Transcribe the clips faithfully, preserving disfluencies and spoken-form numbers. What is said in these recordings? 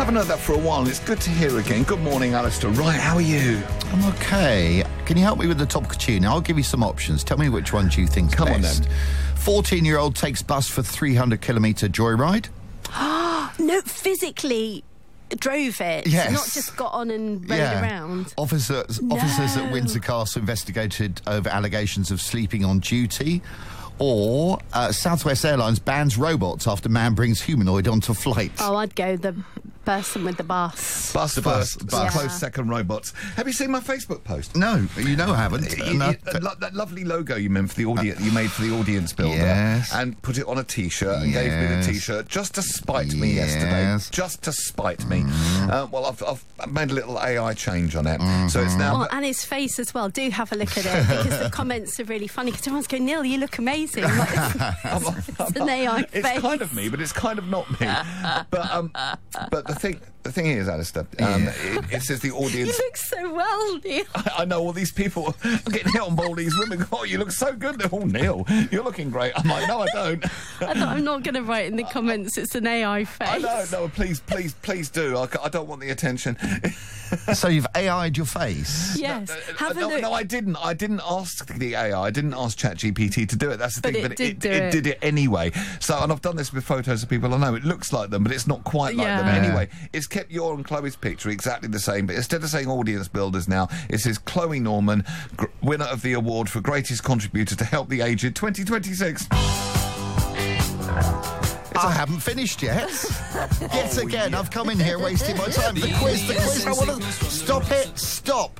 Haven't heard that for a while, and it's good to hear again. Good morning, Alistair. Right, how are you? I'm okay. Can you help me with the topical tune? I'll give you some options. Tell me which one do you think's Come best. on, then. fourteen-year-old takes bus for three hundred kilometre joyride. No, physically drove it. Yes. Not just got on and rode around. Officers, No. officers at Windsor Castle investigated over allegations of sleeping on duty. Or uh, Southwest Airlines bans robots after man brings humanoid onto flight. Oh, I'd go the person with the bus. Bus Bus, first, bus. close Yeah. second robots. Have you seen my Facebook post? No, you know I haven't. You- And I- you- uh, lo- that lovely logo you meant for the audience, you made for the audience builder, Yes. and put it on a T-shirt and gave me the Yes. T-shirt just to spite me yesterday. Yes. Just to spite me. Uh, well, I've, I've made a little A I change on it, so it's now. Oh, and his face as well. Do have a look at it because the comments are really funny. Because everyone's going, Neil, you look amazing. Like, it's, it's an A I face. It's kind of me, but it's kind of not me. but um, but the thing, the thing is, Alistair, um, it, it says the You audience. look so well, Neil. I, I know all these people are getting hit on by all these women. Oh, you look so good. Oh, Neil, you're looking great. I'm like, no, I don't. I thought, I'm not going to write in the comments it's an A I face. I know, no, please, please, please do. I, I don't want the attention. so you've A I'd your face? Yes. Uh, have a no, look. no, I didn't. I didn't ask the A I. I didn't ask ChatGPT to do it. That's the But thing. it but did it, do it it. did it anyway. So, and I've done this with photos of people I know. It looks like them, but it's not quite like them. Yeah. Anyway, it's kept your and Chloe's picture exactly the same, but instead of saying audience builders now, it says Chloe Norman, gr- winner of the award for greatest contributor to help the aged twenty twenty-six. I haven't finished yet. Yet again, I've come in here wasting my time. The quiz, the quiz. I want to stop it. Stop.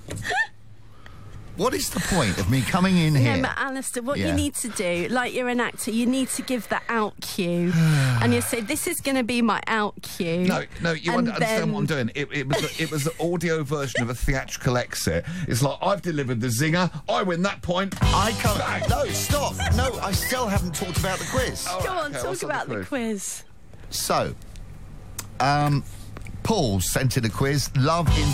What is the point of me coming in No, here? but Alistair, what Yeah. you need to do, like you're an actor, you need to give the out cue. And you say, this is going to be my out cue. No, no, you And understand then- what I'm doing. It, it was a, it was the audio version of a theatrical exit. It's like, I've delivered the zinger, I win that point. I can't. No, stop. No, I still haven't talked about the quiz. Oh, Go right, on, okay, talk what's on about the quiz? quiz. So, um, Paul sent in a quiz. Love in.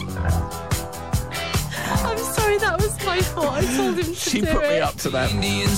I'm sorry, that was my fault. I told him to She do put it. me up to that.